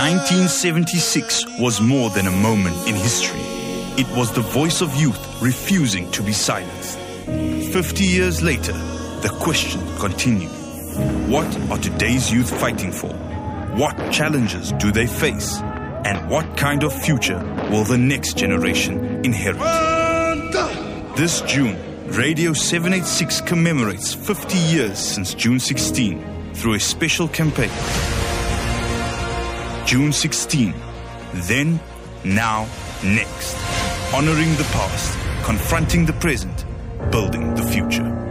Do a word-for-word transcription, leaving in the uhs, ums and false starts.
nineteen seventy-six was more than a moment in history. It was the voice of youth refusing to be silenced. Fifty years later, the question continued. What are today's youth fighting for? What challenges do they face? And what kind of future will the next generation inherit? This June, Radio seven eighty-six commemorates fifty years since June sixteenth through a special campaign. June sixteenth, then, now, next. Honoring the past, confronting the present, building the future.